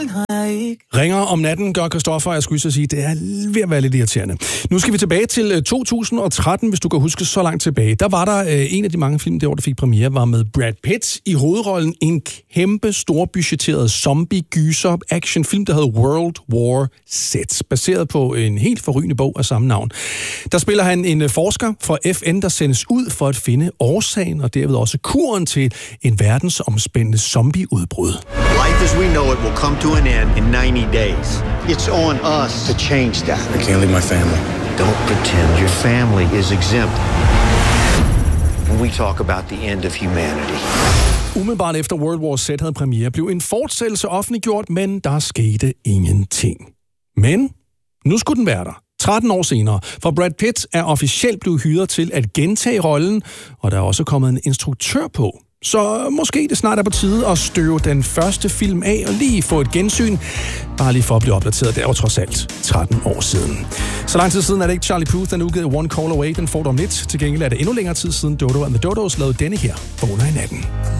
Ringer om natten, gør Christoffer, jeg skulle sige, det er ved at være lidt irriterende. Nu skal vi tilbage til 2013, hvis du kan huske så langt tilbage. Der var der en af de mange film, der fik premiere, var med Brad Pitt i hovedrollen. En kæmpe, storbudgetteret zombie-gyser-actionfilm, der hed World War Z, baseret på en helt forrygende bog af samme navn. Der spiller han en forsker for FN, der sendes ud for at finde årsagen og derved også kuren til en verdensomspændende zombieudbrud. Life as we know it will come to an end in 90 days. It's on us to change that. I can't leave my family. Don't pretend your family is exempt. When we talk about the end of humanity. Umiddelbart efter World War Z havde premiere, blev en fortsættelse offentliggjort, men der skete ingenting. Men nu skulle den være der. 13 år senere, for Brad Pitt er officielt blevet hyret til at gentage rollen, og der er også kommet en instruktør på. Så måske det snart er på tide at støve den første film af og lige få et gensyn. Bare lige for at blive opdateret. Det er jo trods alt 13 år siden. Så lang tid siden er det ikke Charlie Puth, den udgivet One Call Away. Den får du om lidt. Til gengæld er det endnu længere tid siden Dodo and the Dodos lavede denne her vågner i natten.